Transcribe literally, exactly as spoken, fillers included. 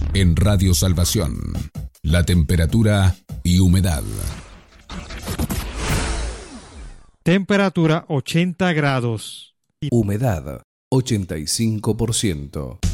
En Radio Salvación, la temperatura y humedad. Temperatura ochenta grados. Humedad ochenta y cinco por ciento.